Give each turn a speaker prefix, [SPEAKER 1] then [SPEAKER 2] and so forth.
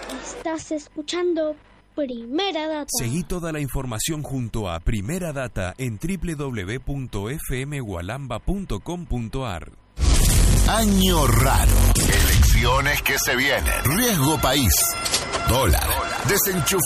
[SPEAKER 1] Estás escuchando Primera Data.
[SPEAKER 2] Seguí toda la información junto a Primera Data en www.fmgualamba.com.ar.
[SPEAKER 3] Año raro. Elecciones que se vienen. Riesgo país. Dólar. Desenchufe